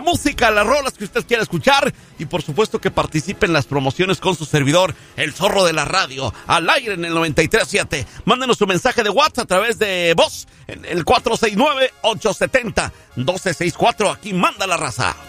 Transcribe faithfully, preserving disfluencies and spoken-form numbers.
música, las rolas que usted quiera escuchar y por supuesto que participe en las promociones con su servidor, el Zorro de la Radio, al aire en el noventa y tres punto siete. Mándenos su mensaje de WhatsApp a través de voz en el cuatro seis nueve, ocho siete cero, uno dos seis cuatro. Aquí manda la raza.